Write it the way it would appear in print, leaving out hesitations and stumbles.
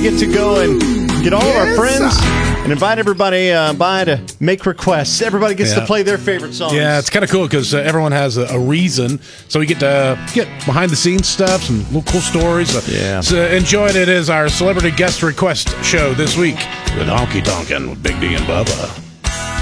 get to go and get all of our friends and invite everybody by to make requests. Everybody gets to play their favorite songs. Yeah, it's kind of cool because everyone has a reason. So we get to get behind-the-scenes stuff, some little cool stories. So enjoy it. It is our celebrity guest request show this week with Honky Tonkin' with Big D and Bubba.